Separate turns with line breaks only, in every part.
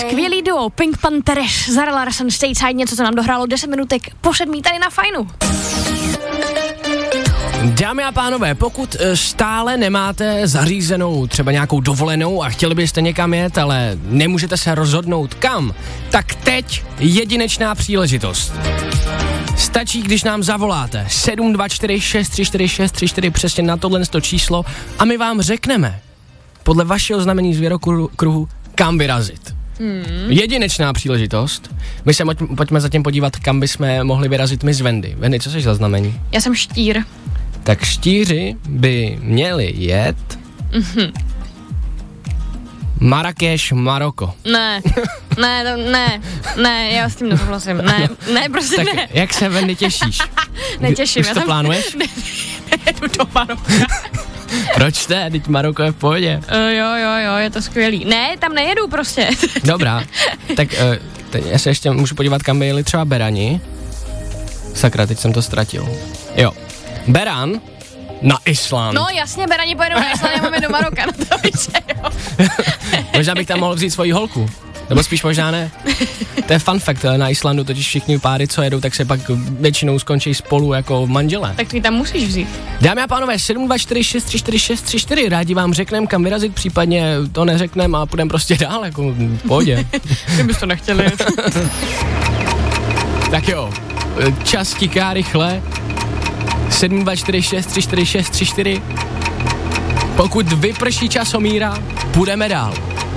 Skvělý duo Pink Panthers, Zara Larsson, Stateside, něco, co nám dohrálo 10 minutek po 7 tady na Fajnu.
Dámy a pánové, pokud stále nemáte zařízenou třeba nějakou dovolenou a chtěli byste někam jet, ale nemůžete se rozhodnout kam, tak teď jedinečná příležitost. Stačí, když nám zavoláte 724 634 634 přesně na tohle číslo a my vám řekneme podle vašeho znamení zvěrokruhu, kam vyrazit. Jedinečná příležitost. My se pojďme zatím podívat, kam bychom mohli vyrazit my z Wendy. Wendy, co jsi za znamení?
Já jsem štír.
Tak štíři by měli jet Marrakeš, Maroko.
Ne, já s tím nesouhlasím. Ne, prostě
tak
ne.
Jak se, Wendy, těšíš?
Netěším.
Už to plánuješ?
Nejedu do Maroka.
Proč ne? Teď Maroko je v pohodě.
Jo, je to skvělý. Ne, tam nejedu prostě.
Dobrá, tak já se ještě můžu podívat, kam by jeli třeba Berani. Sakra, teď jsem to ztratil. Jo, Beran na Island.
No jasně, Berani pojedou na Island, já mám je do Maroka, no to víš, jo.
Možná bych tam mohl vzít svoji holku. Nebo spíš možná ne. To je fun fact, na Islandu totiž všichni páry, co jedou, tak se pak většinou skončí spolu jako manželé.
Tak ty tam musíš vzít.
Dámy a pánové, 724 634 634, rádi vám řekneme, kam vyrazit, případně to neřekneme a půjdeme prostě dál, jako v pohodě.
Kdybyste to nechtěli.
Tak jo, čas tiká rychle. 724 634 634. Pokud vyprší časomíra, půjdeme dál.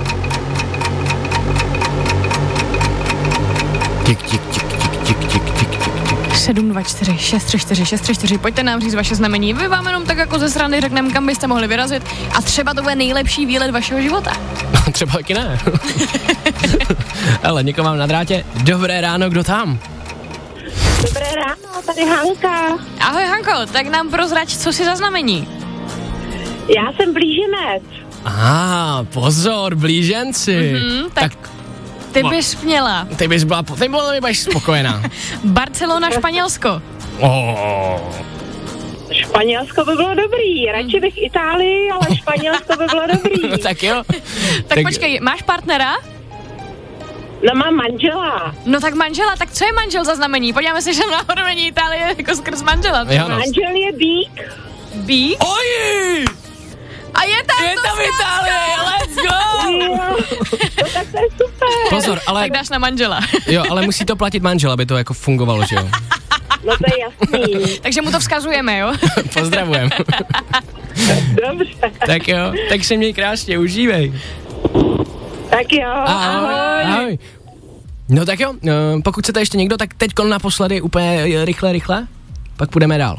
Tik, tik, tik, tik, tik, tik, tik, tik.
724 634 634, pojďte nám říct vaše znamení. Vy vám jenom tak jako ze strany řekneme, kam byste mohli vyrazit a třeba to bude nejlepší výlet vašeho života.
Třeba taky ne. Ale někoho mám na drátě. Dobré ráno, kdo tam?
Dobré ráno, tady Hanka.
Ahoj Hanko, tak nám prozrať, co si za znamení.
Já jsem blíženec.
Pozor, blíženci.
Tak ty bys měla.
Ty budeš spokojená.
Barcelona, Španělsko.
Španělsko by bylo dobrý, radši bych Itálii, ale Španělsko by bylo dobrý.
No tak jo.
Tak počkej, máš partnera?
No mám manžela.
No tak manžela, tak co je manžel za znamení? Podíváme se, že náhodou není Itálie jako skrz manžela.
Jo, no.
Manžel je Bík.
Bík?
Oji!
A je tam
Itálie, let's go!
Jo, no tak to je super.
Pozor, ale...
Tak dáš na manžela.
Jo, ale musí to platit manžel, aby to jako fungovalo, že jo?
No to je jasný.
Takže mu to vzkazujeme, jo?
Pozdravujem.
Dobře.
Tak jo, tak se měj krásně, užívej.
Tak jo,
Ahoj. No tak jo, pokud chcete ještě někdo, tak teď naposledy úplně rychle, pak půjdeme dál.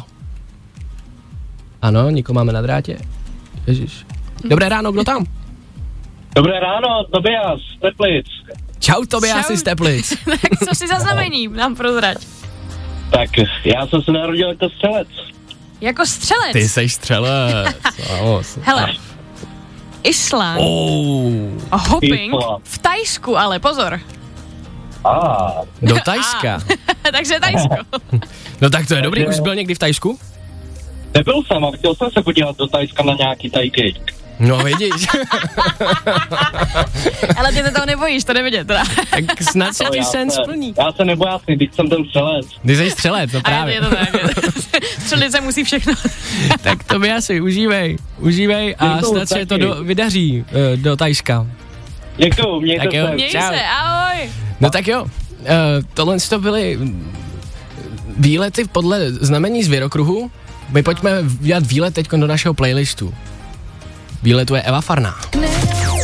Ano, nikoho máme na drátě. Ježiš. Dobré ráno, kdo tam?
Dobré ráno, Tobias, Teplic.
Čau, Tobiasi z Teplic.
Tak co si za znamení? Nám prozrať.
Tak, já jsem se narodil jako střelec.
Jako střelec?
Ty seš střelec.
Hele, Island. Hopping v Tajsku, ale pozor.
Do Tajska.
Takže Tajsko.
No tak to je dobrý, už jsi byl někdy v Tajsku?
Nebyl jsem a chtěl jsem se podívat do Tajska na nějaký tajky.
No vidíš.
Ale ty se toho nebojíš, to nevidět teda.
Tak snad se ti sen splní.
Já se nebojím, když jsem ten střelec.
Ty jsi střelec, no právě.
Je to tak. Střelice musí všechno.
Tak to by asi užívej a snad se to vydaří do Tajska.
Děkuju, mějte se.
Měj se, ahoj.
No tak jo, tohle to byly výlety podle znamení zvěrokruhu. My pojďme dělat výlet teď do našeho playlistu. Výletuje Eva Farná.